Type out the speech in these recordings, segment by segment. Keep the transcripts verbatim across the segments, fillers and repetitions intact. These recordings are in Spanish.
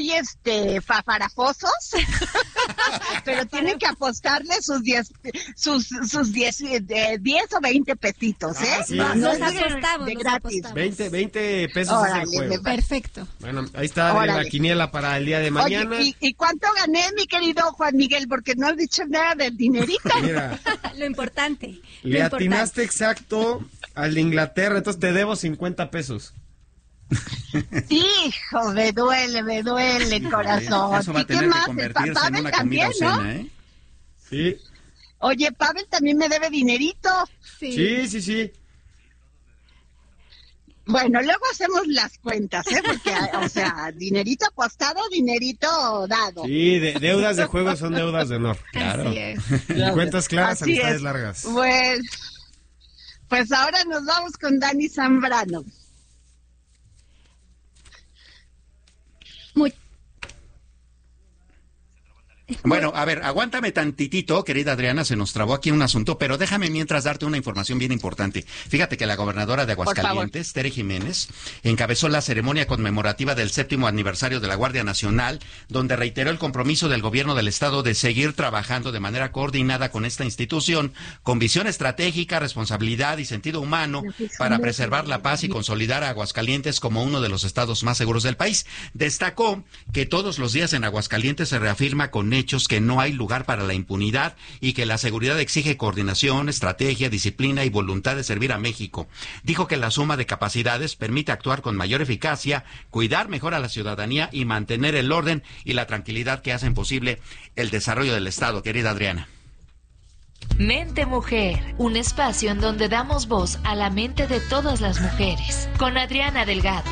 este fafarafosos, pero tienen que apostarle sus diez, sus sus diez, de diez o veinte pesitos, ¿eh? Ah, sí. No, Nos no es de, apostamos, de nos gratis. apostamos. veinte, veinte pesos Órale, es el juego. me- Perfecto. Bueno, ahí está Órale. la quiniela para el día de mañana. Oye, ¿y, ¿y cuánto gané, mi querido Juan Miguel? Porque no has dicho nada del dinerito. Mira, Lo importante. Lo le importante. atinaste exacto al de Inglaterra, entonces te debo cincuenta pesos. Hijo, me duele, me duele, corazón. Eso va a ¿Y qué tener que más? convertirse en Pavel una también, comida o ¿no? cena, ¿eh? Sí, Oye, Pavel también me debe dinerito. Sí. sí, sí, sí. Bueno, luego hacemos las cuentas, ¿eh? Porque, o sea, dinerito apostado, dinerito dado. Sí, de- deudas de juego son deudas de honor. Claro. Así es. Y cuentas claras, Así amistades es. largas. Pues, pues ahora nos vamos con Dani Zambrano. Muy- Bueno, a ver, aguántame tantitito, querida Adriana, se nos trabó aquí un asunto, pero déjame mientras darte una información bien importante. Fíjate que la gobernadora de Aguascalientes, Tere Jiménez, encabezó la ceremonia conmemorativa del séptimo aniversario de la Guardia Nacional, donde reiteró el compromiso del gobierno del estado de seguir trabajando de manera coordinada con esta institución, con visión estratégica, responsabilidad y sentido humano para preservar la paz y consolidar a Aguascalientes como uno de los estados más seguros del país. Destacó que todos los días en Aguascalientes se reafirma con hechos que no hay lugar para la impunidad y que la seguridad exige coordinación, estrategia, disciplina y voluntad de servir a México. Dijo que la suma de capacidades permite actuar con mayor eficacia, cuidar mejor a la ciudadanía y mantener el orden y la tranquilidad que hacen posible el desarrollo del Estado. Querida Adriana. Mente Mujer, un espacio en donde damos voz a la mente de todas las mujeres. Con Adriana Delgado.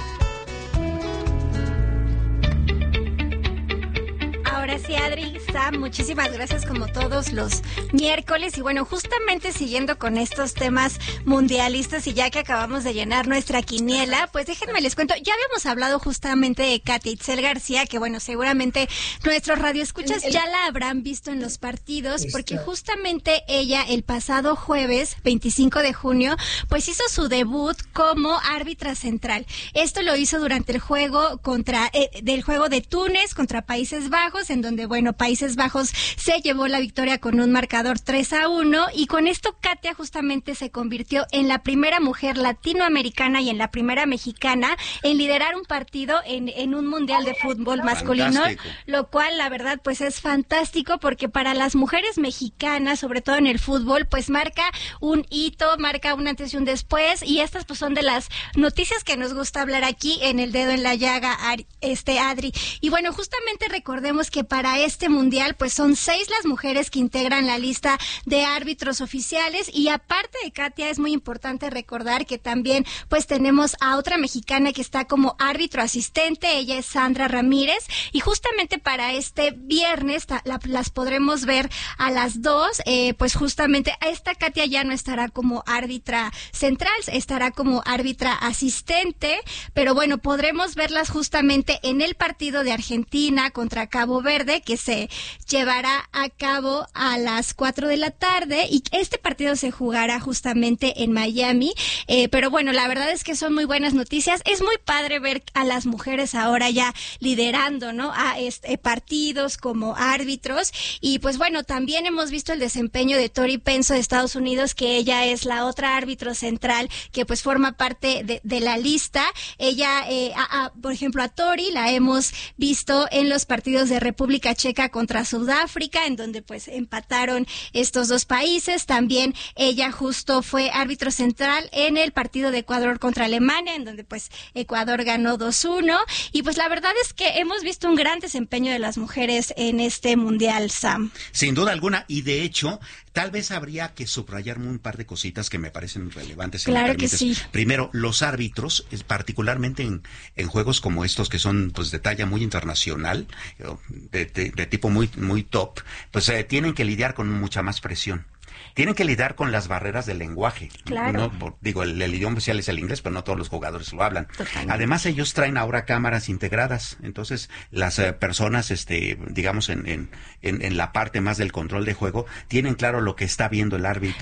Ahora sí, Adri, Sam, muchísimas gracias como todos los miércoles. Y bueno, justamente siguiendo con estos temas mundialistas y ya que acabamos de llenar nuestra quiniela, pues déjenme les cuento, ya habíamos hablado justamente de Katia Itzel García, que bueno, seguramente nuestros radioescuchas ya la habrán visto en los partidos, porque justamente ella el pasado jueves, veinticinco de junio, pues hizo su debut como árbitra central. Esto lo hizo durante el juego contra, eh, del juego de Túnez contra Países Bajos, en donde, bueno, Países Bajos se llevó la victoria con un marcador tres a uno, y con esto Katia justamente se convirtió en la primera mujer latinoamericana y en la primera mexicana en liderar un partido en, en un mundial de fútbol masculino, Fantástico. lo cual la verdad pues es fantástico, porque para las mujeres mexicanas, sobre todo en el fútbol, pues marca un hito, marca un antes y un después, y estas pues son de las noticias que nos gusta hablar aquí en El Dedo en la Llaga, Ari- este Adri. Y bueno, justamente recordemos que para este mundial pues son seis las mujeres que integran la lista de árbitros oficiales, y aparte de Katia es muy importante recordar que también pues tenemos a otra mexicana que está como árbitro asistente, ella es Sandra Ramírez, y justamente para este viernes ta- la- las podremos ver a las dos, eh, pues justamente esta Katia ya no estará como árbitra central, estará como árbitra asistente, pero bueno, podremos verlas justamente en el partido de Argentina contra Cabo Verde, que se llevará a cabo a las cuatro de la tarde, y este partido se jugará justamente en Miami, eh, pero bueno, la verdad es que son muy buenas noticias, es muy padre ver a las mujeres ahora ya liderando, ¿no?, a este, partidos como árbitros, y pues bueno, también hemos visto el desempeño de Tori Penso de Estados Unidos, que ella es la otra árbitro central que pues forma parte de, de la lista. Ella, eh, a, a, por ejemplo, a Tori la hemos visto en los partidos de República Checa contra Sudáfrica, en donde pues empataron estos dos países. También ella justo fue árbitro central en el partido de Ecuador contra Alemania, en donde pues Ecuador ganó dos uno, y pues la verdad es que hemos visto un gran desempeño de las mujeres en este mundial, Sam. Sin duda alguna, y de hecho, tal vez habría que subrayar un par de cositas que me parecen relevantes. Si me Claro que permites. sí. Primero, los árbitros, es particularmente en, en juegos como estos que son pues de talla muy internacional, de, de, de tipo muy muy top, pues eh, tienen que lidiar con mucha más presión. Tienen que lidiar con las barreras del lenguaje. Claro. No, por- digo, el, el idioma oficial es el inglés, pero no todos los jugadores lo hablan. Totalmente. Además, ellos traen ahora cámaras integradas. Entonces, las eh, personas, este, digamos, en, en, en, en la parte más del control de juego, tienen claro lo que está viendo el árbitro.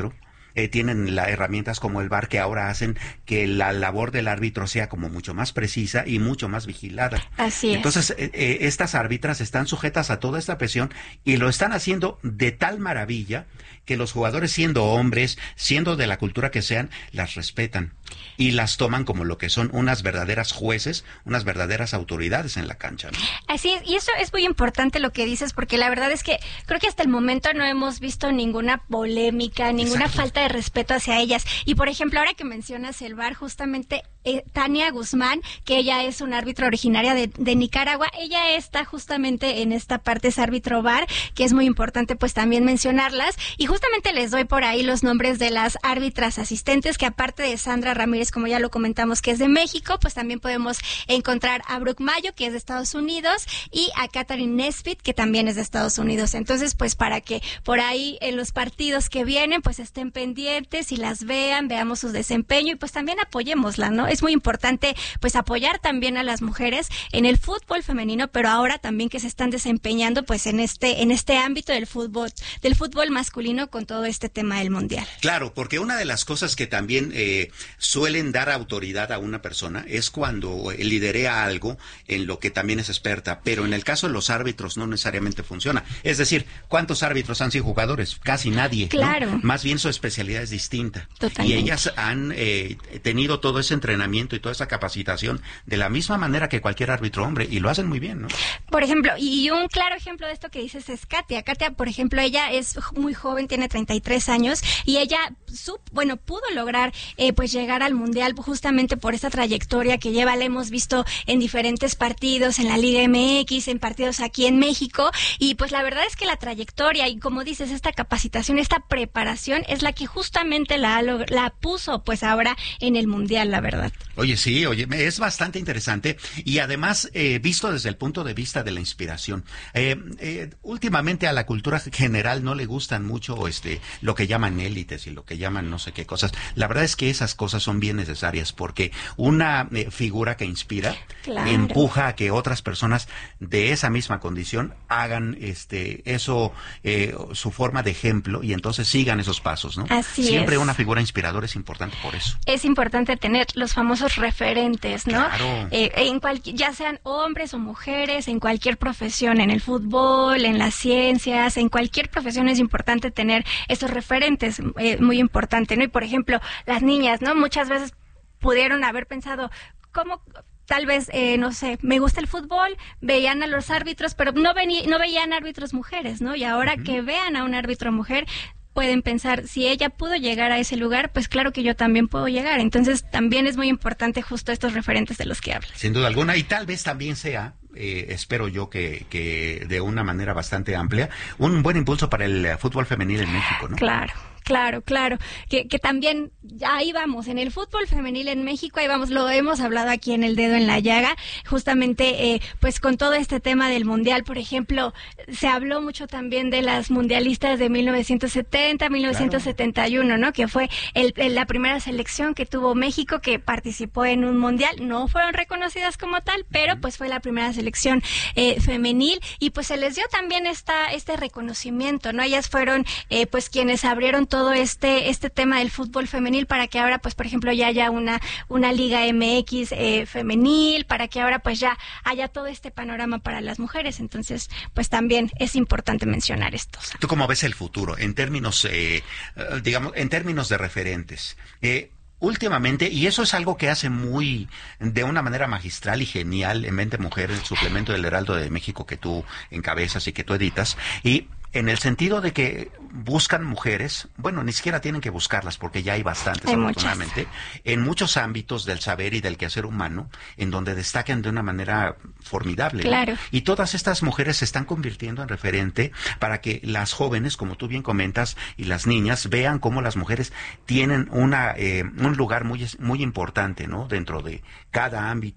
eh, tienen las herramientas como el V A R que ahora hacen que la labor del árbitro sea como mucho más precisa y mucho más vigilada. Así es. Entonces, eh, eh, estas árbitras están sujetas a toda esta presión y lo están haciendo de tal maravilla que los jugadores, siendo hombres, siendo de la cultura que sean, las respetan y las toman como lo que son unas verdaderas jueces, unas verdaderas autoridades en la cancha, ¿no? Así es, y eso es muy importante lo que dices, porque la verdad es que creo que hasta el momento no hemos visto ninguna polémica, ninguna Exacto. falta de respeto hacia ellas. Y por ejemplo, ahora que mencionas el V A R, justamente eh, Tania Guzmán, que ella es una árbitra originaria de, de Nicaragua, ella está justamente en esta parte, es árbitro V A R, que es muy importante pues también mencionarlas. Y justamente les doy por ahí los nombres de las árbitras asistentes, que aparte de Sandra Ramírez, como ya lo comentamos, que es de México, pues también podemos encontrar a Brooke Mayo, que es de Estados Unidos, y a Catherine Nesbitt, que también es de Estados Unidos. Entonces, pues para que por ahí en los partidos que vienen, pues estén pendientes y las vean, veamos su desempeño y pues también apoyémosla, ¿no? Es muy importante pues apoyar también a las mujeres en el fútbol femenino, pero ahora también que se están desempeñando pues en este en este ámbito del fútbol del fútbol masculino con todo este tema del mundial. Claro, porque una de las cosas que también eh, suelen dar autoridad a una persona es cuando liderea algo en lo que también es experta, pero en el caso de los árbitros no necesariamente funciona. Es decir, ¿cuántos árbitros han sido jugadores? Casi nadie. Claro. ¿no? Más bien su especialidad es distinta. Totalmente. Y ellas han eh, tenido todo ese entrenamiento y toda esa capacitación de la misma manera que cualquier árbitro hombre, y lo hacen muy bien, ¿no? Por ejemplo, y un claro ejemplo de esto que dices es Katia. Katia, por ejemplo, ella es muy joven, tiene treinta y tres años, y ella, su, bueno, pudo lograr eh, pues llegar al Mundial justamente por esta trayectoria que lleva, la hemos visto en diferentes partidos, en la Liga M X, en partidos aquí en México, y pues la verdad es que la trayectoria y como dices, esta capacitación, esta preparación es la que justamente la, la puso pues ahora en el Mundial, la verdad. Oye, sí, oye, es bastante interesante y además eh, visto desde el punto de vista de la inspiración. Eh, eh, últimamente a la cultura general no le gustan mucho este lo que llaman élites y lo que llaman no sé qué cosas. La verdad es que esas cosas son bien necesarias porque una eh, figura que inspira claro. empuja a que otras personas de esa misma condición hagan este eso eh, su forma de ejemplo y entonces sigan esos pasos, ¿no? Así Siempre es. una figura inspiradora es importante por eso. Es importante tener los famosos referentes, ¿no? Claro. Eh, en cual, ya sean hombres o mujeres, en cualquier profesión, en el fútbol, en las ciencias, en cualquier profesión es importante tener esos referentes, eh, muy importante, ¿no? Y por ejemplo, las niñas, ¿no? Muchas veces pudieron haber pensado, ¿cómo...? Tal vez, eh, no sé, me gusta el fútbol, veían a los árbitros, pero no, vení, no veían árbitros mujeres, ¿no? Y ahora uh-huh. que vean a un árbitro mujer, pueden pensar, si ella pudo llegar a ese lugar, pues claro que yo también puedo llegar. Entonces, también es muy importante justo estos referentes de los que hablas. Sin duda alguna, y tal vez también sea, eh, espero yo que, que de una manera bastante amplia, un buen impulso para el fútbol femenil en México, ¿no? Claro. Claro, claro, que, que también ahí vamos, en el fútbol femenil en México, ahí vamos, lo hemos hablado aquí en El Dedo en la Llaga, justamente eh, pues con todo este tema del mundial, por ejemplo, se habló mucho también de las mundialistas de mil novecientos setenta, mil novecientos setenta y uno, ¿no? Que fue el, el, la primera selección que tuvo México que participó en un mundial, no fueron reconocidas como tal, pero pues fue la primera selección eh, femenil y pues se les dio también esta este reconocimiento, ¿no? Ellas fueron eh, pues quienes abrieron todo todo este este tema del fútbol femenil para que ahora pues por ejemplo ya haya una una Liga M X eh, femenil, para que ahora pues ya haya todo este panorama para las mujeres. Entonces pues también es importante mencionar esto. ¿Tú cómo ves el futuro en términos eh, digamos en términos de referentes? Eh, Últimamente, y eso es algo que hace muy, de una manera magistral y genial en Mente Mujer, el suplemento del Heraldo de México que tú encabezas y que tú editas, y en el sentido de que buscan mujeres, bueno, ni siquiera tienen que buscarlas porque ya hay bastantes, hay afortunadamente, muchas. En muchos ámbitos del saber y del quehacer humano, en donde destacan de una manera formidable. Claro. ¿no? Y todas estas mujeres se están convirtiendo en referente para que las jóvenes, como tú bien comentas, y las niñas vean cómo las mujeres tienen una eh, un lugar muy muy importante, ¿no? Dentro de cada ámbito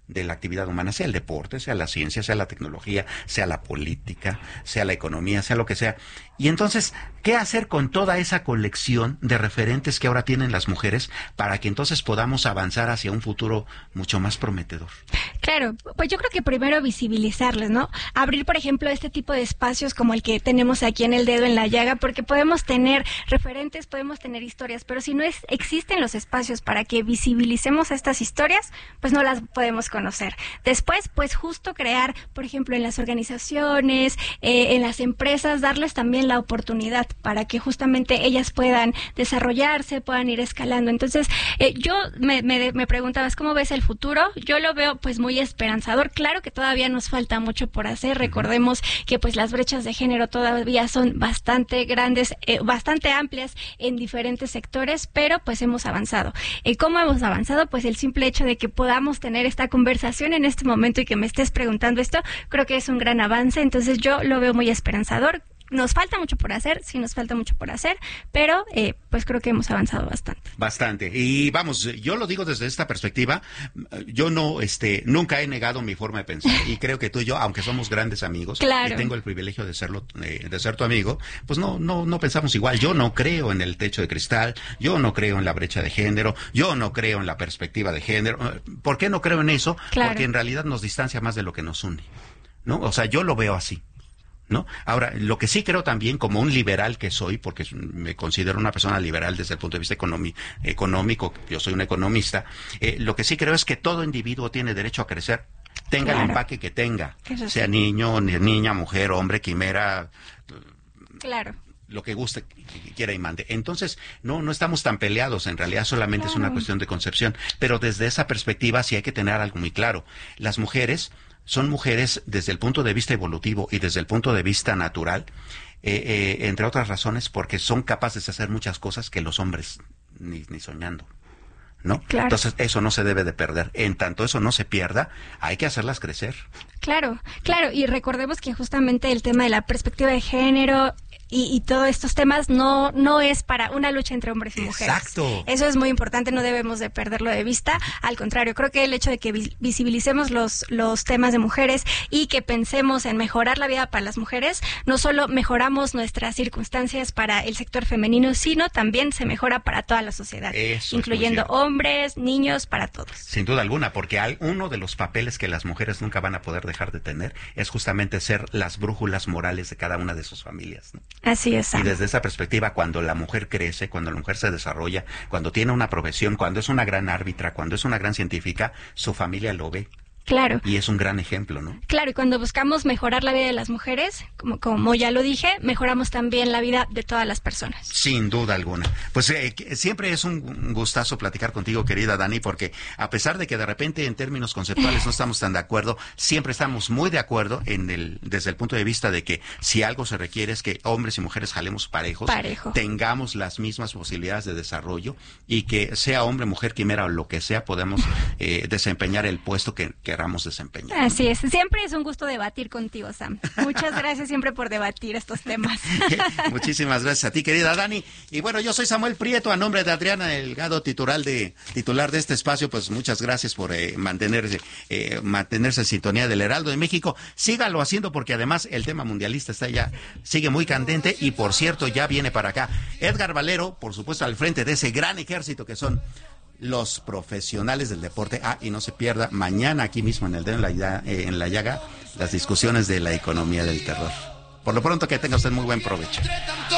de la actividad humana, sea el deporte, sea la ciencia, sea la tecnología, sea la política, sea la economía, sea lo que sea. Y entonces, ¿qué hacer con toda esa colección de referentes que ahora tienen las mujeres para que entonces podamos avanzar hacia un futuro mucho más prometedor? Claro, pues yo creo que primero visibilizarles, ¿no? Abrir, por ejemplo, este tipo de espacios como el que tenemos aquí en El Dedo en la Llaga, porque podemos tener referentes, podemos tener historias, pero si no es, existen los espacios para que visibilicemos estas historias, pues no las podemos conocer. Después, pues justo crear, por ejemplo, en las organizaciones, eh, en las empresas, darles también la oportunidad para que justamente ellas puedan desarrollarse, puedan ir escalando. Entonces, eh, yo me, me, me preguntabas, ¿cómo ves el futuro? Yo lo veo pues muy esperanzador. Claro que todavía nos falta mucho por hacer. Recordemos que pues las brechas de género todavía son bastante grandes, eh, bastante amplias en diferentes sectores, pero pues hemos avanzado. Eh, ¿Cómo hemos avanzado? Pues el simple hecho de que podamos tener esta conversación en este momento y que me estés preguntando esto, creo que es un gran avance. Entonces yo lo veo muy esperanzador. Nos falta mucho por hacer, sí nos falta mucho por hacer, pero eh, pues creo que hemos avanzado bastante. Bastante. Y vamos, yo lo digo desde esta perspectiva, yo no, este, nunca he negado mi forma de pensar y creo que tú y yo, aunque somos grandes amigos, claro, y tengo el privilegio de serlo, eh, de ser tu amigo, pues no, no, no pensamos igual. Yo no creo en el techo de cristal, yo no creo en la brecha de género, yo no creo en la perspectiva de género. ¿Por qué no creo en eso? Claro. Porque en realidad nos distancia más de lo que nos une, ¿no? O sea, yo lo veo así, ¿no? Ahora, lo que sí creo también, como un liberal que soy, porque me considero una persona liberal desde el punto de vista económico, económico yo soy un economista, eh, lo que sí creo es que todo individuo tiene derecho a crecer, tenga claro. el empaque que tenga, sí. sea niño, niña, mujer, hombre, quimera, claro, lo que guste, que quiera y mande. Entonces, no, no estamos tan peleados, en realidad solamente claro. es una cuestión de concepción, pero desde esa perspectiva sí hay que tener algo muy claro. Las mujeres son mujeres desde el punto de vista evolutivo y desde el punto de vista natural, eh, eh, entre otras razones porque son capaces de hacer muchas cosas que los hombres ni, ni soñando, ¿no? Claro. Entonces eso no se debe de perder. En tanto eso no se pierda, hay que hacerlas crecer. Claro, claro, y recordemos que justamente el tema de la perspectiva de género y, y todos estos temas no no es para una lucha entre hombres y mujeres. Exacto. Eso es muy importante, no debemos de perderlo de vista. Al contrario, creo que el hecho de que visibilicemos los los temas de mujeres y que pensemos en mejorar la vida para las mujeres, no solo mejoramos nuestras circunstancias para el sector femenino, sino también se mejora para toda la sociedad, Eso incluyendo hombres, niños, para todos. Sin duda alguna, porque hay uno de los papeles que las mujeres nunca van a poder dejar de tener es justamente ser las brújulas morales de cada una de sus familias, ¿no? Así es. Sam. Y desde esa perspectiva, cuando la mujer crece, cuando la mujer se desarrolla, cuando tiene una profesión, cuando es una gran árbitra, cuando es una gran científica, su familia lo ve. Claro. Y es un gran ejemplo, ¿no? Claro, y cuando buscamos mejorar la vida de las mujeres, como, como ya lo dije, mejoramos también la vida de todas las personas. Sin duda alguna. Pues eh, siempre es un gustazo platicar contigo, querida Dani, porque a pesar de que de repente en términos conceptuales no estamos tan de acuerdo, siempre estamos muy de acuerdo en el desde el punto de vista de que si algo se requiere es que hombres y mujeres jalemos parejos, Parejo. tengamos las mismas posibilidades de desarrollo y que sea hombre, mujer, quimera o lo que sea, podamos eh, desempeñar el puesto que, que desempeñar. Así es, siempre es un gusto debatir contigo, Sam. Muchas gracias siempre por debatir estos temas. Muchísimas gracias a ti, querida Dani. Y bueno, yo soy Samuel Prieto, a nombre de Adriana Delgado, titular de titular de este espacio, pues muchas gracias por eh, mantenerse eh, mantenerse en sintonía del Heraldo de México. Sígalo haciendo porque además el tema mundialista está ya, sigue muy candente y por cierto ya viene para acá Edgar Valero, por supuesto al frente de ese gran ejército que son los profesionales del deporte. Ah, y no se pierda mañana aquí mismo en el dedo en la, eh, en la llaga las discusiones de la economía del terror. Por lo pronto que tenga usted muy buen provecho.